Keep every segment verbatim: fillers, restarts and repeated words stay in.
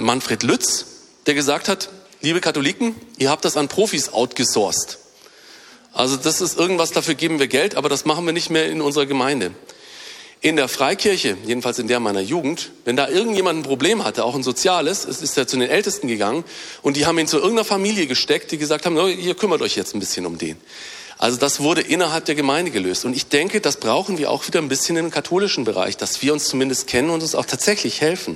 Manfred Lütz, der gesagt hat, liebe Katholiken, ihr habt das an Profis outgesourced. Also das ist irgendwas, dafür geben wir Geld, aber das machen wir nicht mehr in unserer Gemeinde. In der Freikirche, jedenfalls in der meiner Jugend, wenn da irgendjemand ein Problem hatte, auch ein soziales, es ist ja zu den Ältesten gegangen und die haben ihn zu irgendeiner Familie gesteckt, die gesagt haben, ihr kümmert euch jetzt ein bisschen um den. Also das wurde innerhalb der Gemeinde gelöst. Und ich denke, das brauchen wir auch wieder ein bisschen im katholischen Bereich, dass wir uns zumindest kennen und uns auch tatsächlich helfen.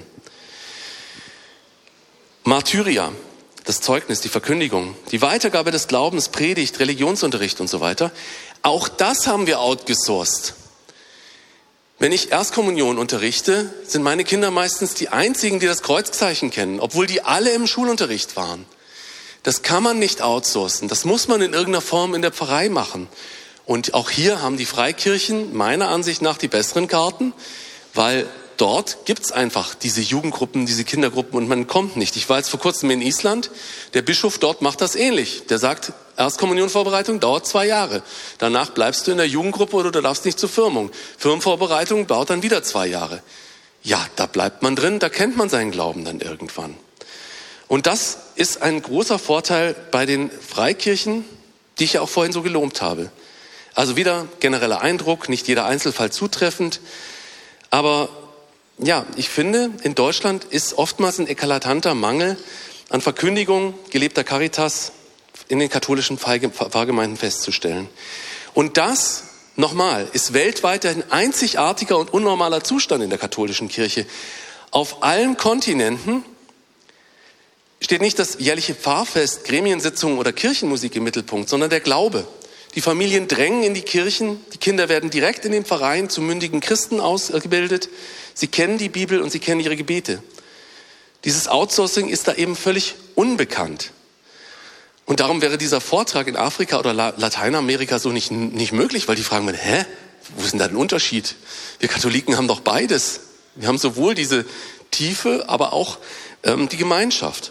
Martyria, das Zeugnis, die Verkündigung, die Weitergabe des Glaubens, Predigt, Religionsunterricht und so weiter, auch das haben wir outgesourced. Wenn ich Erstkommunion unterrichte, sind meine Kinder meistens die einzigen, die das Kreuzzeichen kennen, obwohl die alle im Schulunterricht waren. Das kann man nicht outsourcen, das muss man in irgendeiner Form in der Pfarrei machen. Und auch hier haben die Freikirchen meiner Ansicht nach die besseren Karten, weil dort gibt's einfach diese Jugendgruppen, diese Kindergruppen und man kommt nicht. Ich war jetzt vor kurzem in Island, der Bischof dort macht das ähnlich. Der sagt, Erstkommunionvorbereitung dauert zwei Jahre. Danach bleibst du in der Jugendgruppe oder du darfst nicht zur Firmung. Firmenvorbereitung dauert dann wieder zwei Jahre. Ja, da bleibt man drin, da kennt man seinen Glauben dann irgendwann. Und das ist ein großer Vorteil bei den Freikirchen, die ich ja auch vorhin so gelobt habe. Also wieder genereller Eindruck, nicht jeder Einzelfall zutreffend, aber ja, ich finde, in Deutschland ist oftmals ein eklatanter Mangel an Verkündigung gelebter Caritas in den katholischen Pfarrgemeinden festzustellen. Und das, nochmal, ist weltweit ein einzigartiger und unnormaler Zustand in der katholischen Kirche. Auf allen Kontinenten steht nicht das jährliche Pfarrfest, Gremiensitzungen oder Kirchenmusik im Mittelpunkt, sondern der Glaube. Die Familien drängen in die Kirchen, die Kinder werden direkt in den Pfarreien zu mündigen Christen ausgebildet. Sie kennen die Bibel und sie kennen ihre Gebete. Dieses Outsourcing ist da eben völlig unbekannt. Und darum wäre dieser Vortrag in Afrika oder Lateinamerika so nicht, nicht möglich, weil die fragen mir, hä, wo ist denn da ein Unterschied? Wir Katholiken haben doch beides. Wir haben sowohl diese Tiefe, aber auch ähm, die Gemeinschaft.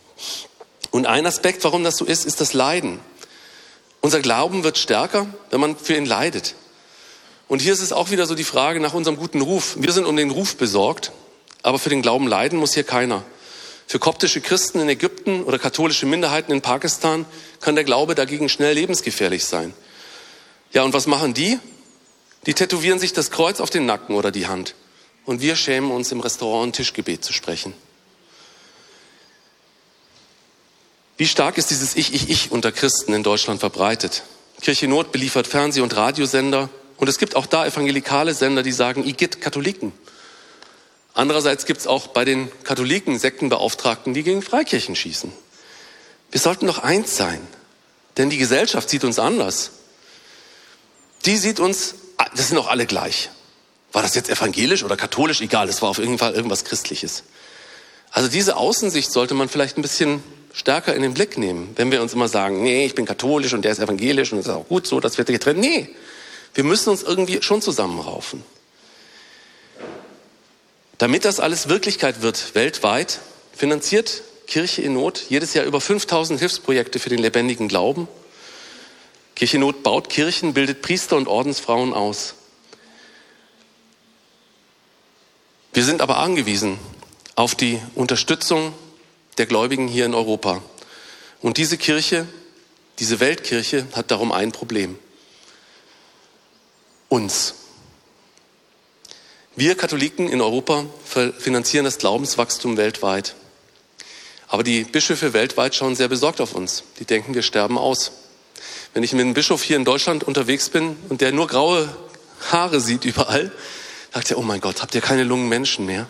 Und ein Aspekt, warum das so ist, ist das Leiden. Unser Glauben wird stärker, wenn man für ihn leidet. Und hier ist es auch wieder so die Frage nach unserem guten Ruf. Wir sind um den Ruf besorgt, aber für den Glauben leiden muss hier keiner. Für koptische Christen in Ägypten oder katholische Minderheiten in Pakistan kann der Glaube dagegen schnell lebensgefährlich sein. Ja, und was machen die? Die tätowieren sich das Kreuz auf den Nacken oder die Hand. Und wir schämen uns im Restaurant ein Tischgebet zu sprechen. Wie stark ist dieses Ich, Ich, Ich unter Christen in Deutschland verbreitet? Kirche Not beliefert Fernseh- und Radiosender. Und es gibt auch da evangelikale Sender, die sagen, Igitt Katholiken. Andererseits gibt es auch bei den Katholiken Sektenbeauftragten, die gegen Freikirchen schießen. Wir sollten doch eins sein, denn die Gesellschaft sieht uns anders. Die sieht uns, das sind doch alle gleich. War das jetzt evangelisch oder katholisch? Egal, es war auf jeden Fall irgendwas Christliches. Also diese Außensicht sollte man vielleicht ein bisschen stärker in den Blick nehmen, wenn wir uns immer sagen, nee, ich bin katholisch und der ist evangelisch und es ist auch gut so, dass wir getrennt. Nee, wir müssen uns irgendwie schon zusammenraufen. Damit das alles Wirklichkeit wird, weltweit, finanziert Kirche in Not jedes Jahr über fünftausend Hilfsprojekte für den lebendigen Glauben. Kirche in Not baut Kirchen, bildet Priester und Ordensfrauen aus. Wir sind aber angewiesen auf die Unterstützung der Gläubigen hier in Europa. Und diese Kirche, diese Weltkirche hat darum ein Problem. Uns. Wir Katholiken in Europa finanzieren das Glaubenswachstum weltweit. Aber die Bischöfe weltweit schauen sehr besorgt auf uns. Die denken, wir sterben aus. Wenn ich mit einem Bischof hier in Deutschland unterwegs bin und der nur graue Haare sieht überall, sagt er, oh mein Gott, habt ihr keine Lungenmenschen mehr?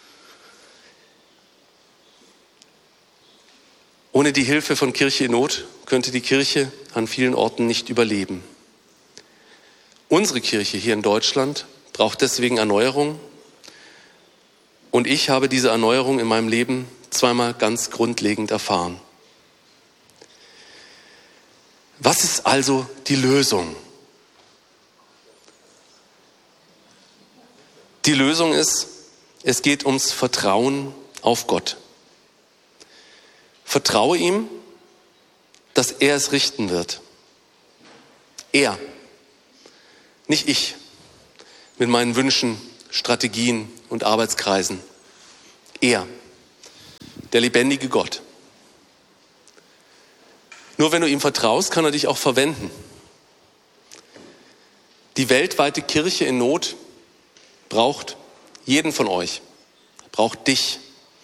Ohne die Hilfe von Kirche in Not könnte die Kirche an vielen Orten nicht überleben. Unsere Kirche hier in Deutschland braucht deswegen Erneuerung. Und ich habe diese Erneuerung in meinem Leben zweimal ganz grundlegend erfahren. Was ist also die Lösung? Die Lösung ist, es geht ums Vertrauen auf Gott. Vertraue ihm, dass er es richten wird. Er, nicht ich, mit meinen Wünschen, Strategien und Arbeitskreisen. Er. der lebendige Gott. Nur wenn du ihm vertraust, kann er dich auch verwenden. Die weltweite Kirche in Not braucht jeden von euch, braucht dich.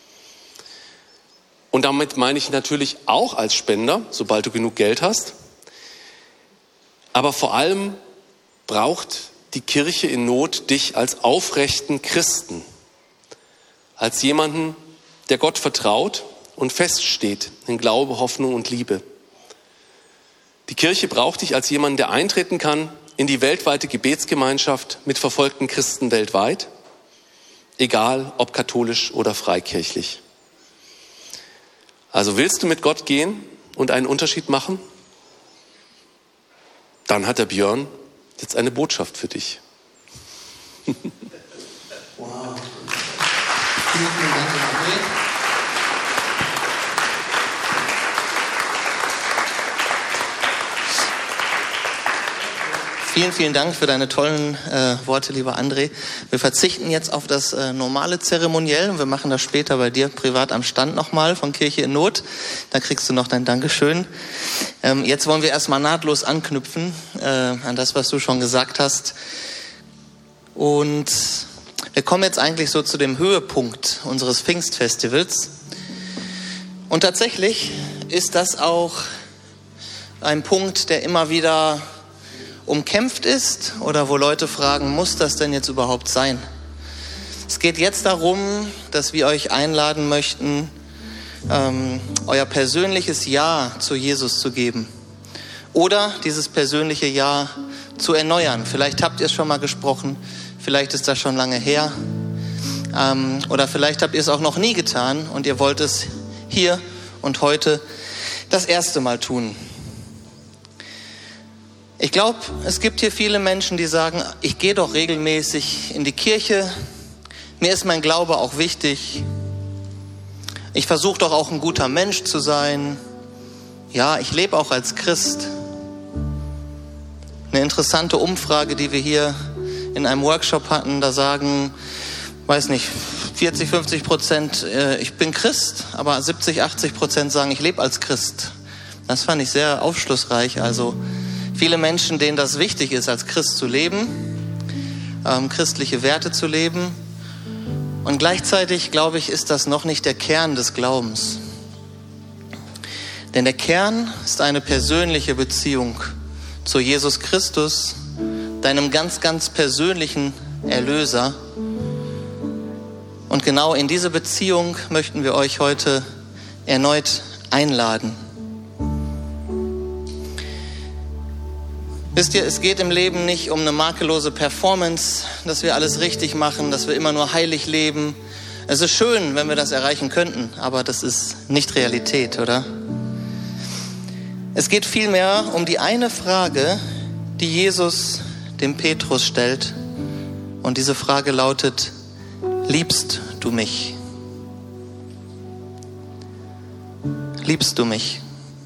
Und damit meine ich natürlich auch als Spender, sobald du genug Geld hast. Aber vor allem braucht die Kirche in Not dich als aufrechten Christen, als jemanden, der Gott vertraut und feststeht in Glaube, Hoffnung und Liebe. Die Kirche braucht dich als jemanden, der eintreten kann in die weltweite Gebetsgemeinschaft mit verfolgten Christen weltweit, egal ob katholisch oder freikirchlich. Also willst du mit Gott gehen und einen Unterschied machen? Dann hat der Björn jetzt eine Botschaft für dich. Wow. Vielen, vielen Dank, André. Vielen, vielen Dank für deine tollen äh, Worte, lieber André. Wir verzichten jetzt auf das äh, normale Zeremoniell und wir machen das später bei dir privat am Stand nochmal von Kirche in Not. Da kriegst du noch dein Dankeschön. Ähm, jetzt wollen wir erstmal nahtlos anknüpfen äh, an das, was du schon gesagt hast. Und wir kommen jetzt eigentlich so zu dem Höhepunkt unseres Pfingstfestivals. Und tatsächlich ist das auch ein Punkt, der immer wieder umkämpft ist oder wo Leute fragen, muss das denn jetzt überhaupt sein? Es geht jetzt darum, dass wir euch einladen möchten, ähm, euer persönliches Ja zu Jesus zu geben oder dieses persönliche Ja zu erneuern. Vielleicht habt ihr es schon mal gesprochen, vielleicht ist das schon lange her ähm, oder vielleicht habt ihr es auch noch nie getan und ihr wollt es hier und heute das erste Mal tun. Ich glaube, es gibt hier viele Menschen, die sagen, ich gehe doch regelmäßig in die Kirche, mir ist mein Glaube auch wichtig, ich versuche doch auch ein guter Mensch zu sein, ja, ich lebe auch als Christ. Eine interessante Umfrage, die wir hier in einem Workshop hatten, da sagen, weiß nicht, vierzig, fünfzig Prozent, äh, ich bin Christ, aber siebzig, achtzig Prozent sagen, ich lebe als Christ. Das fand ich sehr aufschlussreich, also viele Menschen, denen das wichtig ist, als Christ zu leben, ähm, christliche Werte zu leben. Und gleichzeitig, glaube ich, ist das noch nicht der Kern des Glaubens. Denn der Kern ist eine persönliche Beziehung zu Jesus Christus, deinem ganz, ganz persönlichen Erlöser. Und genau in diese Beziehung möchten wir euch heute erneut einladen. Wisst ihr, es geht im Leben nicht um eine makellose Performance, dass wir alles richtig machen, dass wir immer nur heilig leben. Es ist schön, wenn wir das erreichen könnten, aber das ist nicht Realität, oder? Es geht vielmehr um die eine Frage, die Jesus dem Petrus stellt. Und diese Frage lautet, liebst du mich? Liebst du mich?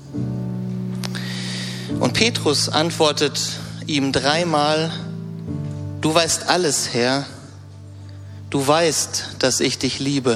Und Petrus antwortet ihm dreimal, du weißt alles, Herr, du weißt, dass ich dich liebe.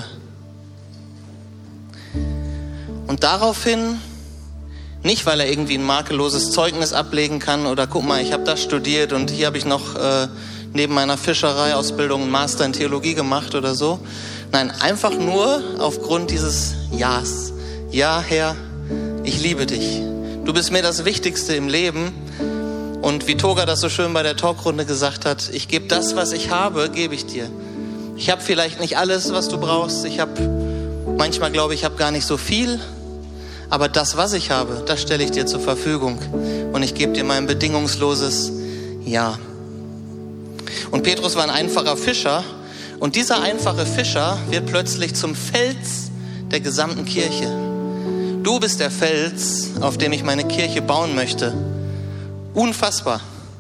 Und daraufhin, nicht weil er irgendwie ein makelloses Zeugnis ablegen kann oder guck mal, ich habe das studiert und hier habe ich noch äh, neben meiner Fischereiausbildung einen Master in Theologie gemacht oder so. Nein, einfach nur aufgrund dieses Ja's. Ja, Herr, ich liebe dich. Du bist mir das Wichtigste im Leben. Und wie Toga das so schön bei der Talkrunde gesagt hat, ich gebe das, was ich habe, gebe ich dir. Ich habe vielleicht nicht alles, was du brauchst. Ich habe, manchmal glaube ich, ich habe gar nicht so viel. Aber das, was ich habe, das stelle ich dir zur Verfügung. Und ich gebe dir mein bedingungsloses Ja. Und Petrus war ein einfacher Fischer. Und dieser einfache Fischer wird plötzlich zum Fels der gesamten Kirche. Du bist der Fels, auf dem ich meine Kirche bauen möchte. Unfassbar.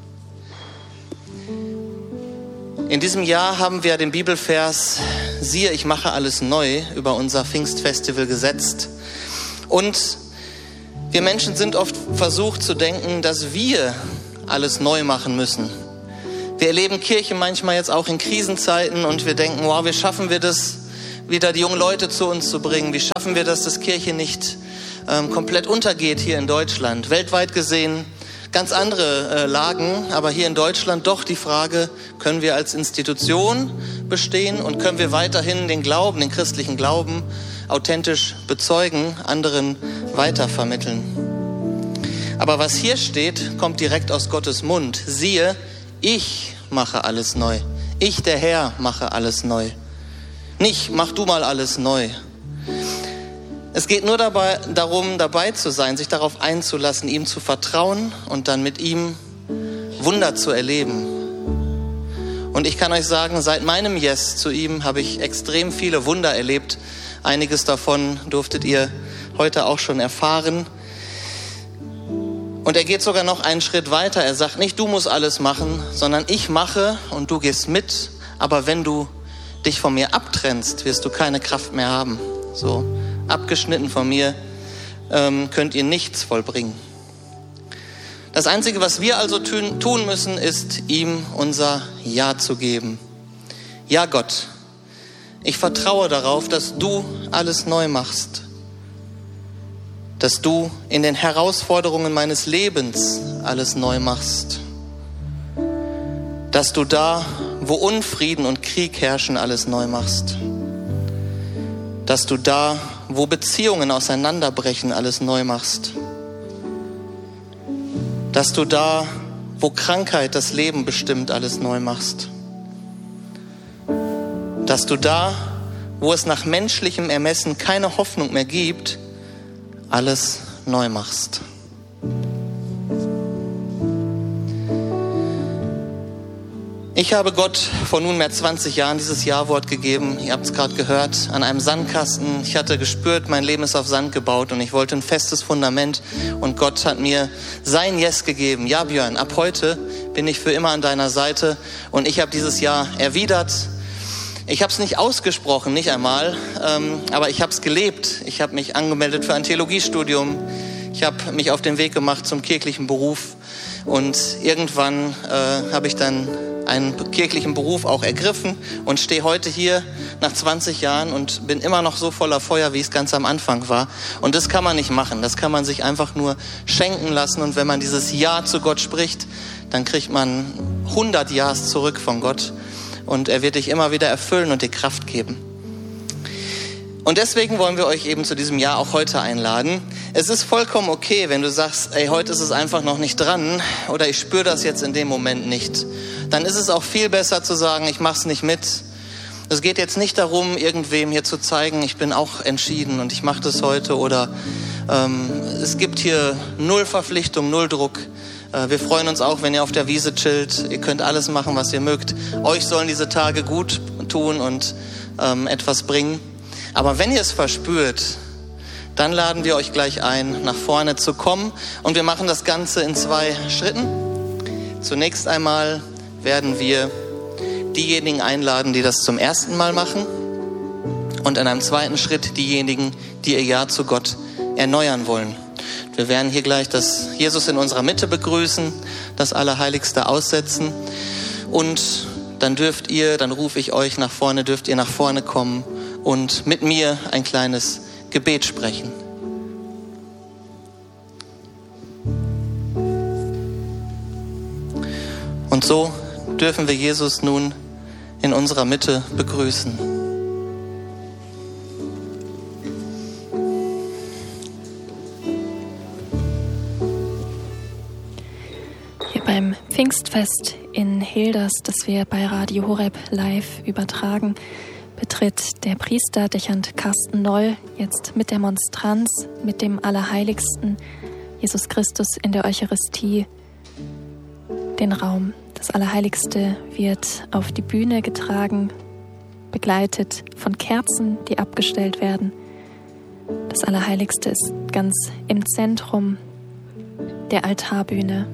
In diesem Jahr haben wir den Bibelvers, siehe, ich mache alles neu, über unser Pfingstfestival gesetzt. Und wir Menschen sind oft versucht zu denken, dass wir alles neu machen müssen. Wir erleben Kirche manchmal jetzt auch in Krisenzeiten und wir denken, wow, wie schaffen wir das, wieder die jungen Leute zu uns zu bringen? Wie schaffen wir das, dass Kirche nicht ähm, komplett untergeht hier in Deutschland? Weltweit gesehen ganz andere äh, Lagen, aber hier in Deutschland doch die Frage, können wir als Institution bestehen und können wir weiterhin den Glauben, den christlichen Glauben authentisch bezeugen, anderen weitervermitteln? Aber was hier steht, kommt direkt aus Gottes Mund. Siehe, ich mache alles neu. Ich, der Herr, mache alles neu. Nicht, mach du mal alles neu. Es geht nur dabei, darum, dabei zu sein, sich darauf einzulassen, ihm zu vertrauen und dann mit ihm Wunder zu erleben. Und ich kann euch sagen, seit meinem Yes zu ihm habe ich extrem viele Wunder erlebt. Einiges davon durftet ihr heute auch schon erfahren. Und er geht sogar noch einen Schritt weiter. Er sagt nicht, du musst alles machen, sondern ich mache und du gehst mit. Aber wenn du dich von mir abtrennst, wirst du keine Kraft mehr haben. So, abgeschnitten von mir ähm, könnt ihr nichts vollbringen. Das Einzige, was wir also tun müssen, ist, ihm unser Ja zu geben. Ja, Gott, ich vertraue darauf, dass du alles neu machst. Dass du in den Herausforderungen meines Lebens alles neu machst. Dass du da, wo Unfrieden und Krieg herrschen, alles neu machst. Dass du da, wo Beziehungen auseinanderbrechen, alles neu machst. Dass du da, wo Krankheit das Leben bestimmt, alles neu machst. Dass du da, wo es nach menschlichem Ermessen keine Hoffnung mehr gibt, alles neu machst. Ich habe Gott vor nunmehr zwanzig Jahren dieses Ja-Wort gegeben. Ihr habt es gerade gehört, an einem Sandkasten. Ich hatte gespürt, mein Leben ist auf Sand gebaut und ich wollte ein festes Fundament. Und Gott hat mir sein Yes gegeben. Ja, Björn, ab heute bin ich für immer an deiner Seite. Und ich habe dieses Ja erwidert. Ich habe es nicht ausgesprochen, nicht einmal, ähm, aber ich habe es gelebt. Ich habe mich angemeldet für ein Theologiestudium. Ich habe mich auf den Weg gemacht zum kirchlichen Beruf. Und irgendwann äh, habe ich dann einen kirchlichen Beruf auch ergriffen und stehe heute hier nach zwanzig Jahren und bin immer noch so voller Feuer, wie es ganz am Anfang war. Und das kann man nicht machen. Das kann man sich einfach nur schenken lassen. Und wenn man dieses Ja zu Gott spricht, dann kriegt man hundert Ja's zurück von Gott. Und er wird dich immer wieder erfüllen und dir Kraft geben. Und deswegen wollen wir euch eben zu diesem Jahr auch heute einladen. Es ist vollkommen okay, wenn du sagst, ey, heute ist es einfach noch nicht dran oder ich spüre das jetzt in dem Moment nicht. Dann ist es auch viel besser zu sagen, ich mach's nicht mit. Es geht jetzt nicht darum, irgendwem hier zu zeigen, ich bin auch entschieden und ich mache das heute. Oder ähm, es gibt hier null Verpflichtung, null Druck. Äh, wir freuen uns auch, wenn ihr auf der Wiese chillt. Ihr könnt alles machen, was ihr mögt. Euch sollen diese Tage gut tun und ähm, etwas bringen. Aber wenn ihr es verspürt, dann laden wir euch gleich ein, nach vorne zu kommen. Und wir machen das Ganze in zwei Schritten. Zunächst einmal werden wir diejenigen einladen, die das zum ersten Mal machen. Und in einem zweiten Schritt diejenigen, die ihr Ja zu Gott erneuern wollen. Wir werden hier gleich das Jesus in unserer Mitte begrüßen, das Allerheiligste aussetzen. Und dann dürft ihr, dann rufe ich euch nach vorne, dürft ihr nach vorne kommen und mit mir ein kleines Gebet sprechen. Und so dürfen wir Jesus nun in unserer Mitte begrüßen. Hier beim Pfingstfest in Hilders, das wir bei Radio Horeb live übertragen, betritt der Priester Dechant Carsten Noll jetzt mit der Monstranz, mit dem Allerheiligsten, Jesus Christus in der Eucharistie, den Raum. Das Allerheiligste wird auf die Bühne getragen, begleitet von Kerzen, die abgestellt werden. Das Allerheiligste ist ganz im Zentrum der Altarbühne.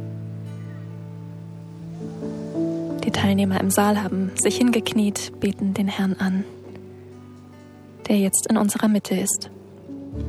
Die Teilnehmer im Saal haben sich hingekniet, beten den Herrn an, der jetzt in unserer Mitte ist.